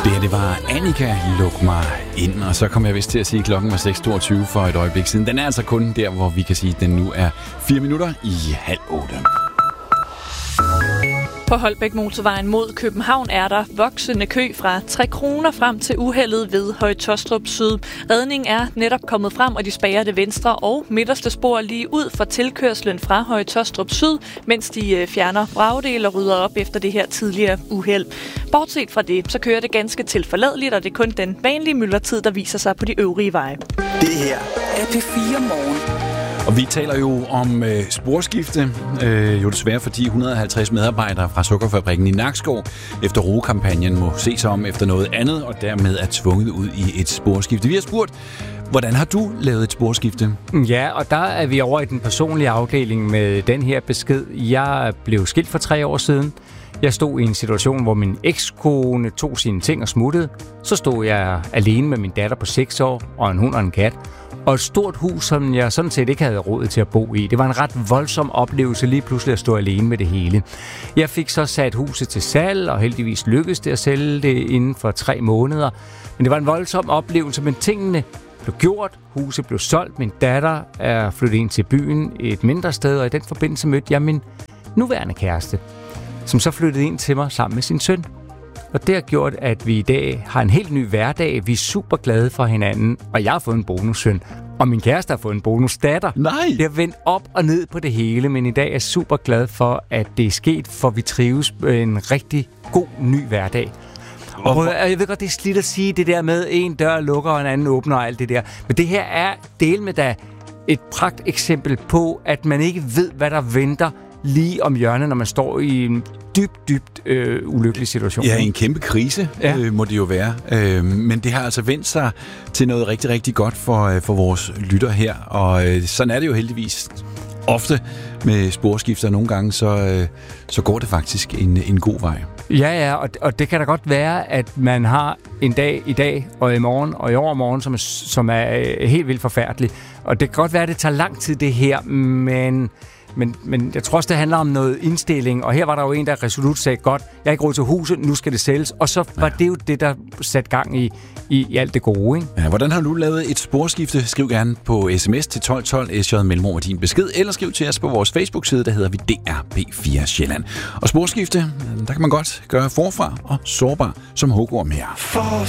Det her, det var Annika, luk mig ind. Og så kom jeg vist til at sige, at klokken var 6.22 for et øjeblik siden. Den er altså kun der, hvor vi kan sige, at den nu er 4 minutter i 7:30. På Holbæk Motorvejen mod København er der voksende kø fra 3 kroner frem til uheldet ved Høje Taastrup Syd. Redningen er netop kommet frem, og de spærrer det venstre og midterste spor lige ud for tilkørslen fra Høje Taastrup Syd, mens de fjerner vragdele og rydder op efter det her tidligere uheld. Bortset fra det, så kører det ganske tilforladeligt, og det er kun den vanlige myldretid, der viser sig på de øvrige veje. Det her er P4 Morgen. Og vi taler jo om sporskifte, jo desværre fordi 150 medarbejdere fra Sukkerfabrikken i Nakskov efter ROE-kampagnen må se sig om efter noget andet, og dermed er tvunget ud i et sporskifte. Vi har spurgt, hvordan har du lavet et sporskifte? Ja, og der er vi over i den personlige afdeling med den her besked. Jeg blev skilt for 3 år siden. Jeg stod i en situation, hvor min ekskone tog sine ting og smuttede. Så stod jeg alene med min datter på 6 år og en hund og en kat. Og et stort hus, som jeg sådan set ikke havde råd til at bo i. Det var en ret voldsom oplevelse lige pludselig at stå alene med det hele. Jeg fik så sat huset til salg, og heldigvis lykkedes det at sælge det inden for 3 måneder. Men det var en voldsom oplevelse, men tingene blev gjort. Huset blev solgt. Min datter er flyttet ind til byen et mindre sted, og i den forbindelse mødte jeg min nuværende kæreste, som så flyttede ind til mig sammen med sin søn. Og det har gjort, at vi i dag har en helt ny hverdag. Vi er super glade for hinanden, og jeg har fået en bonussøn. Og min kæreste har fået en bonusdatter. Nej! Det har vendt op og ned på det hele, men i dag er jeg super glad for, at det er sket, for vi trives med en rigtig god ny hverdag. Og jeg ved godt, det er slidt at sige det der med, en dør lukker, og en anden åbner og alt det der. Men det her er del med da et pragt eksempel på, at man ikke ved, hvad der venter lige om hjørnet, når man står i en dybt ulykkelig situation. Ja, en kæmpe krise må det jo være. Men det har altså vendt sig til noget rigtig, rigtig godt for vores lytter her. Og sådan er det jo heldigvis ofte med sporskifter. Nogle gange så går det faktisk en god vej. Ja, og det kan da godt være, at man har en dag i dag, og i morgen, og i overmorgen, som er helt vildt forfærdelig. Og det kan godt være, at det tager lang tid, det her, men jeg tror også, det handler om noget indstilling, og her var der jo en, der resolut sagde, godt, jeg har ikke råd til huset, nu skal det sælges, og så var det jo det, der satte gang i alt det gode, ikke? Ja, hvordan har du lavet et sporskifte? Skriv gerne på sms til 1212 SJ mellemrum din besked, eller skriv til os på vores Facebook-side, der hedder vi DRP4 Sjælland. Og sporskifte, der kan man godt gøre forfra og sårbar som Hugo og mere.